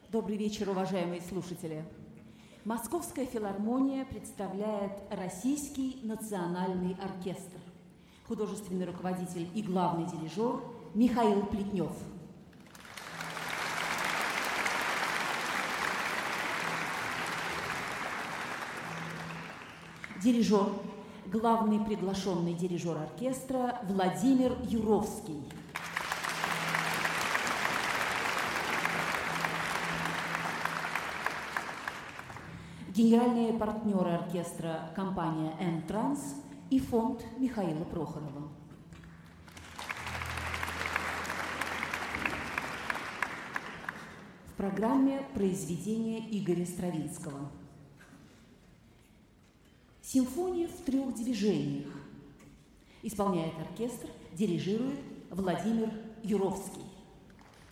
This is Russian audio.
Добрый вечер, уважаемые слушатели. Московская филармония представляет Российский национальный оркестр. Художественный руководитель и главный дирижер Михаил Плетнев. Дирижер, главный приглашенный дирижер оркестра Владимир Юровский. Генеральные партнеры оркестра компания «Н-Транс» и фонд Михаила Прохорова. В программе произведения Игоря Стравинского. Симфония в 3 движениях. Исполняет оркестр, дирижирует Владимир Юровский.